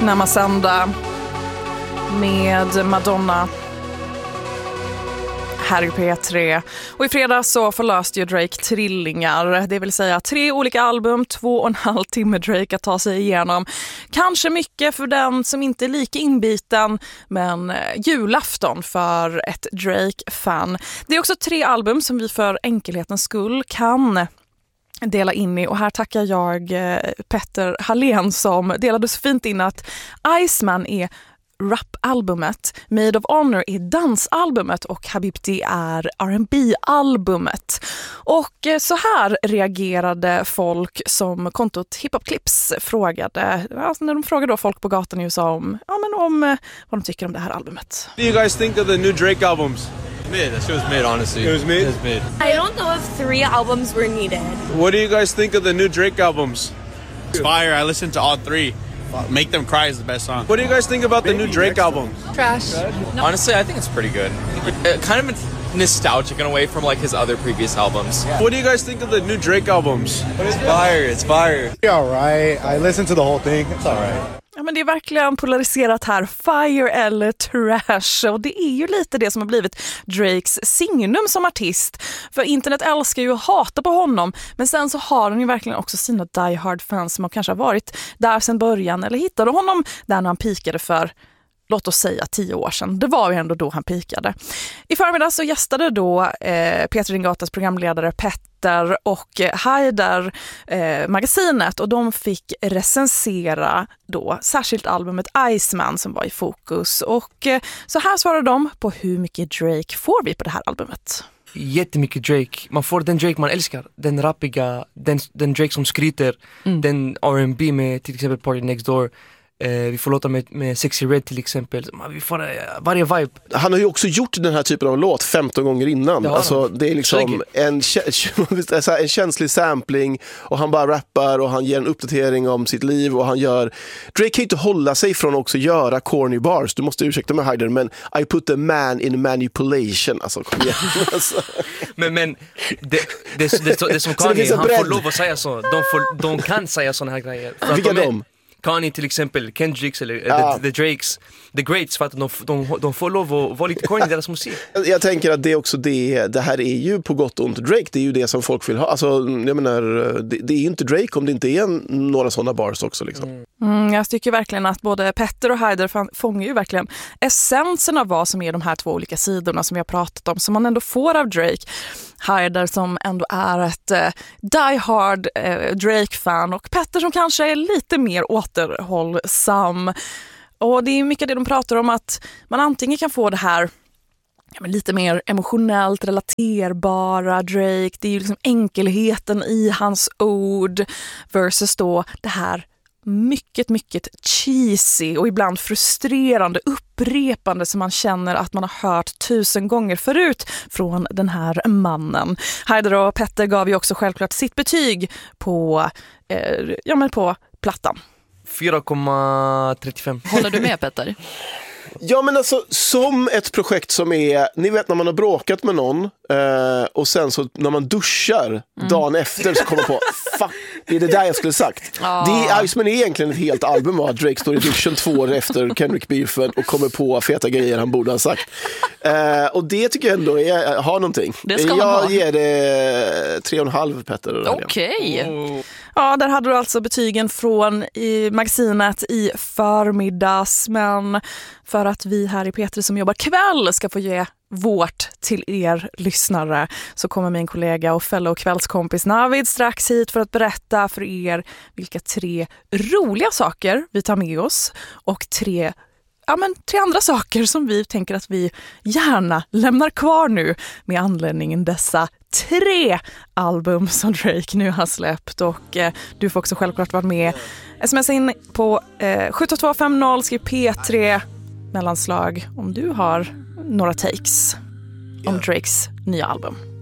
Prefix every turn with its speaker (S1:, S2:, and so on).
S1: Namasanda med Madonna här i P3. Och i fredags så förlöste ju Drake trillingar, det vill säga 3 olika album, 2,5 timme Drake att ta sig igenom. Kanske mycket för den som inte är lika inbiten, men julafton för ett Drake-fan. Det är också 3 album som vi för enkelhetens skull kan dela in i, och här tackar jag Petter Hallén som delade så fint in att Iceman är rap-albumet, Made of Honor är dansalbumet och Habibti är R&B-albumet. Och så här reagerade folk som kontot Hip Hop Clips frågade, alltså när de frågade då folk på gatan i USA om vad de tycker om det här albumet.
S2: What do you guys think of the new Drake albums?
S3: Mid. That shit was mid, honestly.
S2: It was mid?
S3: It was mid.
S4: I don't know if 3 albums were needed.
S2: What do you guys think of the new Drake albums?
S3: It's fire. I listened to all 3. Make Them Cry is the best song.
S2: What do you guys think about the new Drake album?
S4: Trash.
S5: Honestly, I think it's pretty good. Kind of nostalgic in a way from like his other previous albums.
S2: What do you guys think of the new Drake albums?
S3: It's fire. It's fire.
S6: It's all right. I listened to the whole thing. It's all right.
S1: Ja, men det är verkligen polariserat här, fire eller trash, och det är ju lite det som har blivit Drakes signum som artist, för internet älskar ju att hata på honom, men sen så har han ju verkligen också sina die-hard-fans som kanske har varit där sedan början, eller hittade honom där när han pikade för, låt oss säga 10 år sedan. Det var ju ändå då han pikade. I förmiddag så gästade då Peter Ringatas programledare Petter och Haider magasinet, och de fick recensera då särskilt albumet Iceman som var i fokus. Och så här svarade de på hur mycket Drake får vi på det här albumet.
S7: Jättemycket Drake. Man får den Drake man älskar. Den rappiga, den Drake som skryter. Den R&B med till exempel Party Next Door. Vi får låta med Sexy Red till exempel. Vi får varje vibe.
S8: Han har ju också gjort den här typen av låt 15 gånger innan. Alltså, det är liksom en känslig sampling, och han bara rappar och han ger en uppdatering om sitt liv, och han gör... Drake kan ju inte hålla sig från att också göra corny bars. Du måste ursäkta mig, Haider, men I put the man in manipulation. Alltså, kom igen. Alltså.
S7: Men det som Kanye, han får lov att säga så. De kan säga såna här grejer.
S8: Vilka de?
S7: Kanye till exempel, Kendricks eller the Drakes, the Greats, för att de får lov att vara lite corny i deras musik. Jag tänker att det är också det här är ju på gott och ont. Drake, det är ju det som folk vill ha. Alltså, jag menar, det är ju inte Drake om det inte är några sådana bars också liksom.
S1: Jag tycker verkligen att både Petter och Haider fångar ju verkligen essensen av vad som är de här 2 olika sidorna som vi har pratat om, som man ändå får av Drake. Haider som ändå är ett die-hard Drake-fan, och Petter som kanske är lite mer återhållsam. Och det är mycket det de pratar om, att man antingen kan få det här lite mer emotionellt relaterbara Drake, det är ju liksom enkelheten i hans ord, versus då det här mycket, mycket cheesy och ibland frustrerande upprepande som man känner att man har hört 1000 gånger förut från den här mannen. Haider och Petter gav ju också självklart sitt betyg på plattan.
S7: 4,35.
S9: Håller du med, Petter?
S8: Ja, men alltså, som ett projekt som är, ni vet när man har bråkat med någon och sen så när man duschar dagen efter så kommer på, fuck, det är det där jag skulle sagt. Iceman är egentligen ett helt album av att Drake står i duschen 2 år efter Kendrick-beefen och kommer på feta grejer han borde ha sagt. Och det tycker jag ändå har någonting. Jag ger det 3,5, Petter.
S9: Okej.
S1: Ja, där hade du alltså betygen från i magasinet i förmiddags, men för att vi här i P3 som jobbar kväll ska få ge vårt till er lyssnare så kommer min kollega och fellow kvällskompis Navid strax hit för att berätta för er vilka 3 roliga saker vi tar med oss och 3 andra saker som vi tänker att vi gärna lämnar kvar nu med anledningen dessa 3 album som Drake nu har släppt. Och du får också självklart vara med. SMS in på 72250, skriv P3 mellanslag om du har några takes om Drakes nya album.